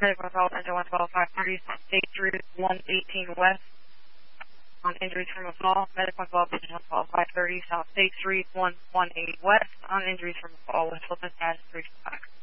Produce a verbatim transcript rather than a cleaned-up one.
Medical Assault, Engine one twelve, five thirty, South State Street, one eighteen West. On injuries from a fall, Medical Assault, Engine one twelve, five thirty, South State Street, one eighteen West. On injuries from a fall, with full dispatch, three five.